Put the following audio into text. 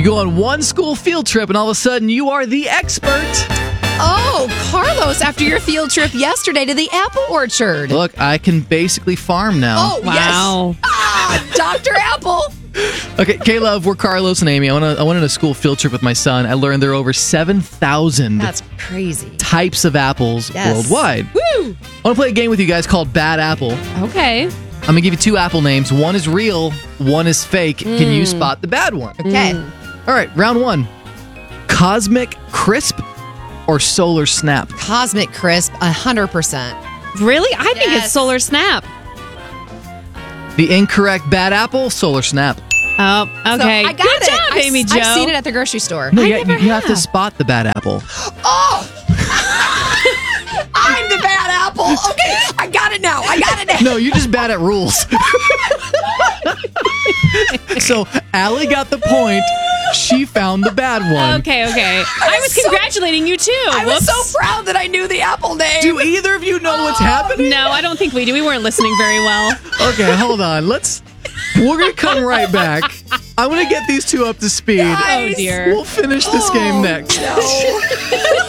You go on one school field trip, and all of a sudden, you are the expert. Oh, Carlos, after your field trip yesterday to the apple orchard. Look, I can basically farm now. Oh, Wow. yes. Dr. Apple. Okay, K-Love, we're Carlos and Amy. I went on a school field trip with my son. I learned there are over 7,000 That's crazy. types of apples worldwide. Woo! I want to play a game with you guys called Bad Apple. Okay. I'm going to give you 2 apple names. One is real, one is fake. Can you spot the bad one? Okay. All right, round 1. Cosmic Crisp or Solar Snap? Cosmic Crisp, 100%. Really? I think Yes. it's Solar Snap. The incorrect bad apple, Solar Snap. Oh, okay. So I got Good it. job, Amy Jo. I've seen it at the grocery store. No, I you never have to have. spot the bad apple. Oh! I'm the bad apple. Okay, I got it now. No, you're just bad at rules. So, Allie got the point. She found the bad one. Okay. I was so- congratulating you too. I was Whoops. so proud that I knew the apple name. Do either of you know what's happening? No, I don't think we do. We weren't listening very well. Okay, hold on. We're going to come right back. I'm going to get these two up to speed. Guys. Oh, dear. We'll finish this game next. No.